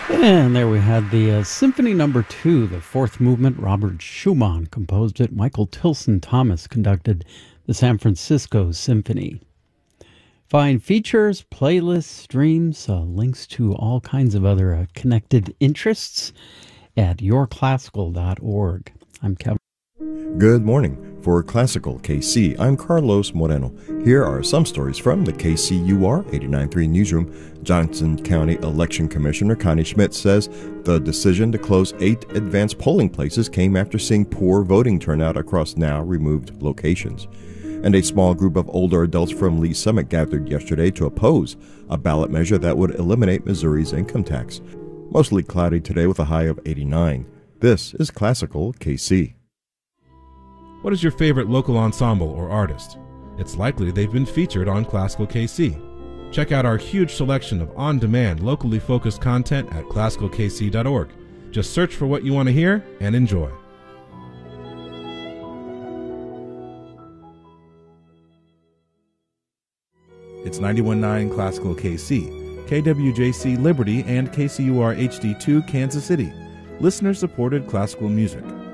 And there we had the Symphony Number 2, the fourth movement. Robert Schumann composed it. Michael Tilson Thomas conducted the San Francisco Symphony. Find features, playlists, streams, links to all kinds of other connected interests at yourclassical.org. I'm Kevin. Good morning. For Classical KC, I'm Carlos Moreno. Here are some stories from the KCUR 89.3 newsroom. Johnson County Election Commissioner Connie Schmidt says the decision to close 8 advanced polling places came after seeing poor voting turnout across now removed locations. And a small group of older adults from Lee Summit gathered yesterday to oppose a ballot measure that would eliminate Missouri's income tax. Mostly cloudy today with a high of 89. This is Classical KC. What is your favorite local ensemble or artist? It's likely they've been featured on Classical KC. Check out our huge selection of on-demand, locally focused content at classicalkc.org. Just search for what you want to hear and enjoy. It's 91.9 Classical KC, KWJC Liberty, and KCUR HD2 Kansas City. Listener-supported classical music.